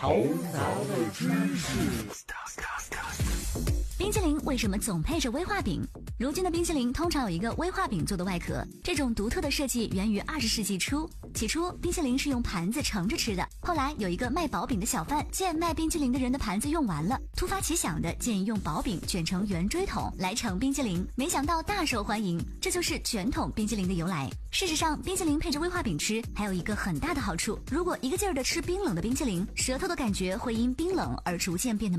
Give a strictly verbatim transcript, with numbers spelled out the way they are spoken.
头脑的知识。 冰淇淋为什么总配着威化饼？如今的冰淇淋通常有一个威化饼做的外壳，这种独特的设计源于二十世纪初。起初，冰淇淋是用盘子盛着吃的，后来有一个卖薄饼的小贩见卖冰淇淋的人的盘子用完了，突发奇想的建议用薄饼卷成圆锥筒来盛冰淇淋，没想到大受欢迎，这就是卷筒冰淇淋的由来。事实上，冰淇淋配着威化饼吃还有一个很大的好处，如果一个劲儿的吃冰冷的冰淇淋，舌头的感觉会因冰冷而逐渐变得